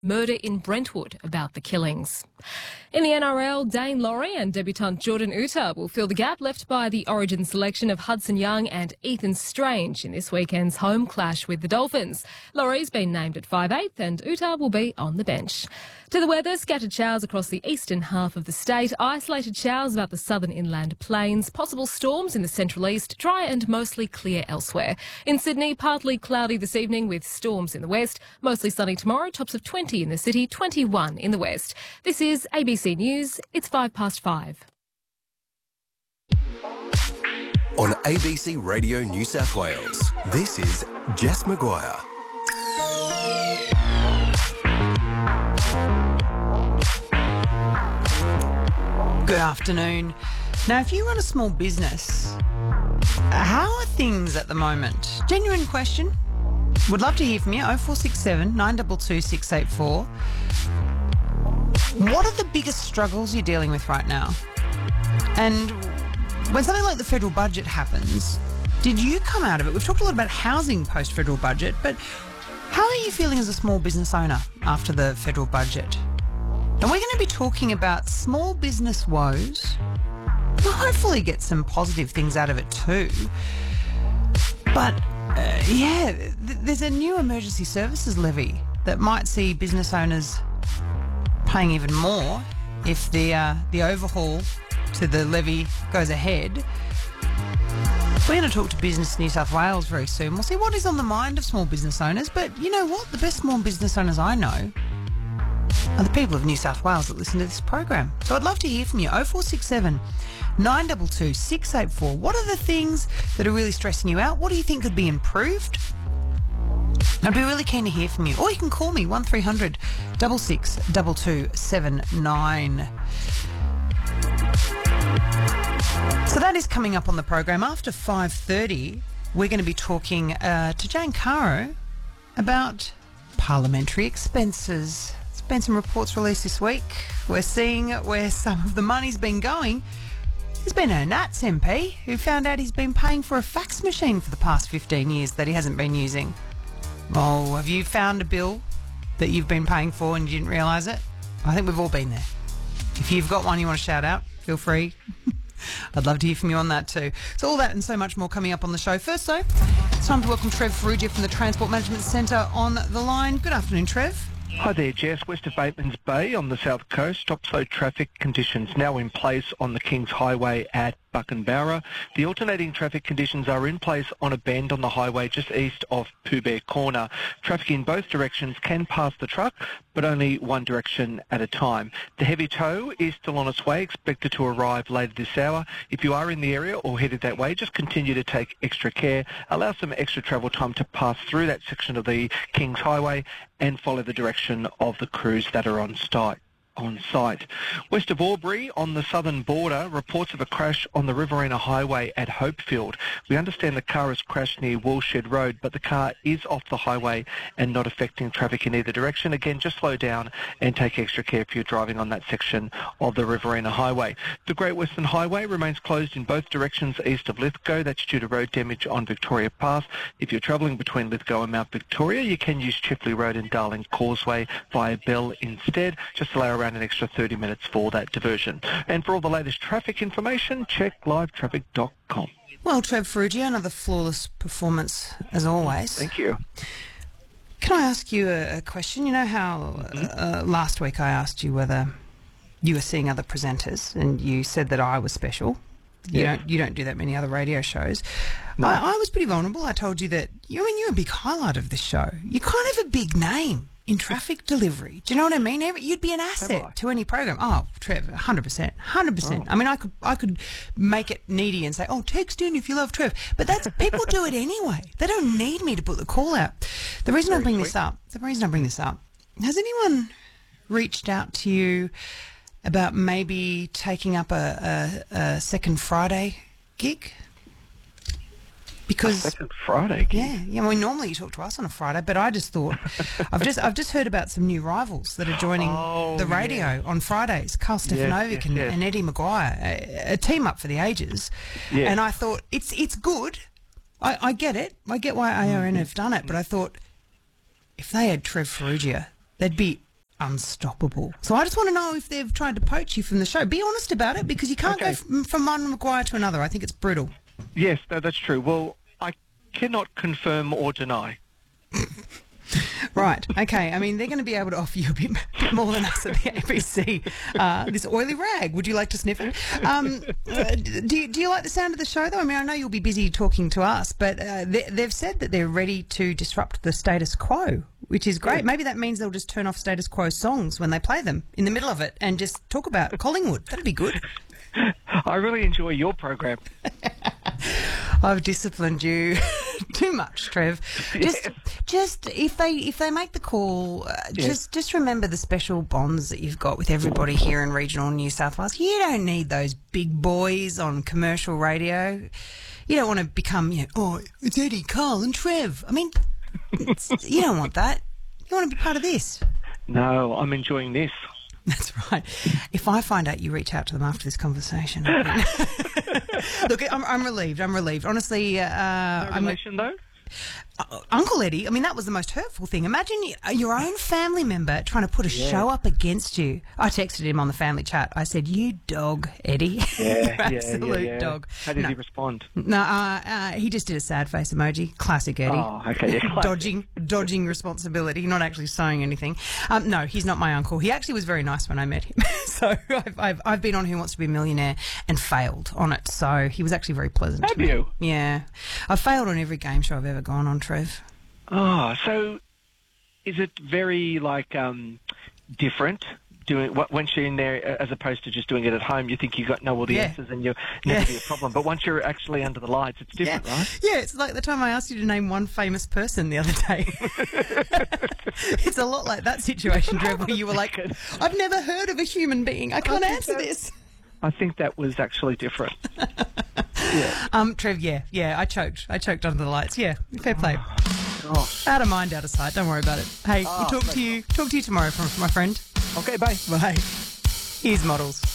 Murder in Brentwood about the killings. In the NRL, Dane Laurie and debutant Jordan Uta will fill the gap left by the Origin selection of Hudson Young and Ethan Strange in this weekend's home clash with the Dolphins. Laurie's been named at 5'8" and Uta will be on the bench. To the weather, scattered showers across the eastern half of the state, isolated showers about the southern inland plains, possible storms in the central east, dry and mostly clear elsewhere. In Sydney, partly cloudy this evening with storms in the west, mostly sunny tomorrow, tops of 20 in the city, 21 in the west. This is ABC News, it's 5:05. On ABC Radio New South Wales, this is Jess Maguire. Good afternoon. Now, if you run a small business, how are things at the moment? Genuine question. Would love to hear from you. 0467 922 684. What are the biggest struggles you're dealing with right now? And when something like the federal budget happens, did you come out of it? We've talked a lot about housing post-federal budget, but how are you feeling as a small business owner after the federal budget? And we're going to be talking about small business woes. We'll hopefully get some positive things out of it too. But, there's a new emergency services levy that might see business owners paying even more if the overhaul to the levy goes ahead. We're going to talk to Business New South Wales very soon. We'll see what is on the mind of small business owners. But you know what? The best small business owners I know are the people of New South Wales that listen to this program. So I'd love to hear from you. 0467 922 684. What are the things that are really stressing you out? What do you think could be improved? I'd be really keen to hear from you. Or you can call me 1300 66 2279. So that is coming up on the program. After 5:30, we're going to be talking to Jane Caro about parliamentary expenses. There's been some reports released this week. We're seeing where some of the money's been going. There's been a Nats MP who found out he's been paying for a fax machine for the past 15 years that he hasn't been using. Oh, have you found a bill that you've been paying for and you didn't realise it? I think we've all been there. If you've got one you want to shout out, feel free. I'd love to hear from you on that too. So all that and so much more coming up on the show. First though, it's time to welcome Trev Ferrugia from the Transport Management Centre on the line. Good afternoon, Trev. Hi there, Jess. West of Batemans Bay on the south coast, stop-slow traffic conditions now in place on the Kings Highway at Buckenbowra. The alternating traffic conditions are in place on a bend on the highway just east of Pooh Bear Corner. Traffic in both directions can pass the truck, but only one direction at a time. The heavy tow is still on its way, expected to arrive later this hour. If you are in the area or headed that way, just continue to take extra care. Allow some extra travel time to pass through that section of the Kings Highway and follow the direction of the crews that are on site. West of Albury, on the southern border, reports of a crash on the Riverina Highway at Hopefield. We understand the car has crashed near Woolshed Road, but the car is off the highway and not affecting traffic in either direction. Again, just slow down and take extra care if you're driving on that section of the Riverina Highway. The Great Western Highway remains closed in both directions east of Lithgow. That's due to road damage on Victoria Pass. If you're travelling between Lithgow and Mount Victoria, you can use Chifley Road and Darling Causeway via Bell instead. Just allow around an extra 30 minutes for that diversion. And for all the latest traffic information, check livetraffic.com. Well, Trev Ferrugia, another flawless performance as always. Thank you. Can I ask you a question? You know how last week I asked you whether you were seeing other presenters and you said that I was special. You don't do that many other radio shows. No. I was pretty vulnerable. I told you that you're a big highlight of this show. You're kind of a big name in traffic delivery. Do you know what I mean? You'd be an asset to any program. Oh, Trev, 100%. 100%. Oh. I mean, I could make it needy and say, oh, text in if you love Trev. But that's people do it anyway. They don't need me to put the call out. The reason I bring this up, has anyone reached out to you about maybe taking up a second Friday gig? Because second Friday gig? Yeah. Well, normally you talk to us on a Friday, but I just thought I've just heard about some new rivals that are joining the radio on Fridays. Carl Stefanovic and Eddie Maguire, a team up for the ages. Yes. And I thought it's good. I get it. I get why ARN have done it, but I thought if they had Trev Ferrugia, they'd be unstoppable. So I just want to know if they've tried to poach you from the show. Be honest about it, because you can't go from one Maguire to another. I think it's brutal. Yes, that's true. Well, I cannot confirm or deny. Right, okay. I mean, they're going to be able to offer you a bit more than us at the ABC. This oily rag, would you like to sniff it? Do you like the sound of the show, though? I mean, I know you'll be busy talking to us, but they've said that they're ready to disrupt the status quo, which is great. Maybe that means they'll just turn off status quo songs when they play them in the middle of it and just talk about Collingwood. That'd be good. I really enjoy your program. I've disciplined you too much, Trev. Just if they make the call, just remember the special bonds that you've got with everybody here in regional New South Wales. You don't need those big boys on commercial radio. You don't want to become, it's Eddie, Carl and Trev. I mean, you don't want that. You want to be part of this. No, I'm enjoying this. That's right. If I find out you reach out to them after this conversation, look, I'm relieved. Honestly, No relation, though? Uncle Eddie, I mean, that was the most hurtful thing. Imagine your own family member trying to put a show up against you. I texted him on the family chat. I said, "You dog, Eddie." Absolute dog. How did he respond? No, he just did a sad face emoji. Classic Eddie. Oh, okay. Yeah, classic. Dodging responsibility, not actually saying anything. No, he's not my uncle. He actually was very nice when I met him. So I've been on Who Wants to Be a Millionaire and failed on it. So he was actually very pleasant. Have you? Yeah. I've failed on every game show I've ever gone on, Trev. Oh, so is it very, different doing once you're in there as opposed to just doing it at home? You think you got know all the answers and you'll never be a problem. But once you're actually under the lights, it's different, right? Yeah, it's like the time I asked you to name one famous person the other day. It's a lot like that situation, Trev, where you were like, I've never heard of a human being. I can't answer this. I think that was actually different. Yeah. Trev, yeah, I choked under the lights. Yeah, fair play. Gosh. Out of mind, out of sight. Don't worry about it. Hey, we'll talk to you tomorrow, my friend. Okay, bye. Bye. Here's Models.